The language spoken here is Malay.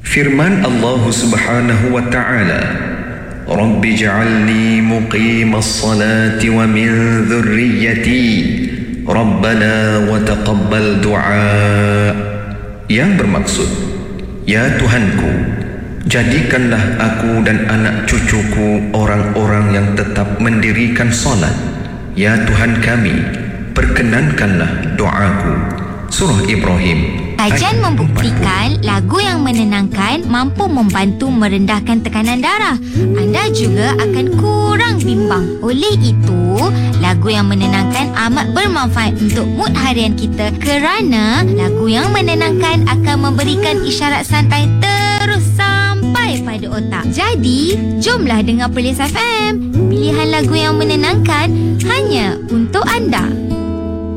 Firman Allah Subhanahu wa ta'ala, Rabbi ja'alni muqimas salati wa min dhurriyyati Rabbana wa taqabbal du'a. Yang bermaksud, ya Tuhanku, jadikanlah aku dan anak cucuku orang-orang yang tetap mendirikan solat. Ya Tuhan kami, perkenankanlah doaku. Surah Ibrahim. Kajian membuktikan lagu yang menenangkan mampu membantu merendahkan tekanan darah. Anda juga akan kurang bimbang. Oleh itu, lagu yang menenangkan amat bermanfaat untuk mood harian kita kerana lagu yang menenangkan akan memberikan isyarat santai terus sampai pada otak. Jadi, jomlah dengar Perlis FM. Pilihan lagu yang menenangkan hanya untuk anda.